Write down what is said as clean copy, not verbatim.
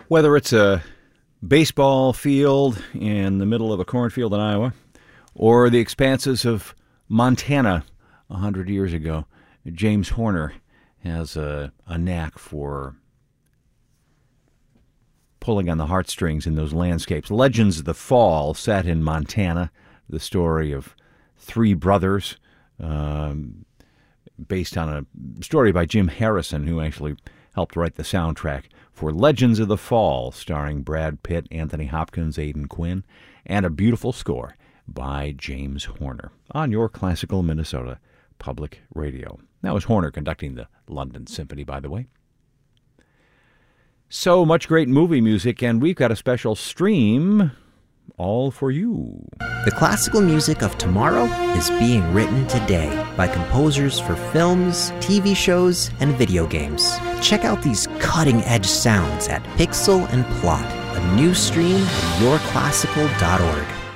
Whether it's a baseball field in the middle of a cornfield in Iowa or the expanses of Montana 100 years ago, James Horner has a knack for pulling on the heartstrings in those landscapes. Legends of the Fall, set in Montana, the story of three brothers, based on a story by Jim Harrison, who actually helped write the soundtrack for Legends of the Fall, starring Brad Pitt, Anthony Hopkins, Aidan Quinn, and a beautiful score by James Horner on your classical Minnesota Public Radio. That was Horner conducting the London Symphony, by the way. So much great movie music, and we've got a special stream all for you. The classical music of tomorrow is being written today by composers for films, TV shows, and video games. Check out these cutting-edge sounds at Pixel and Plot, a new stream at yourclassical.org.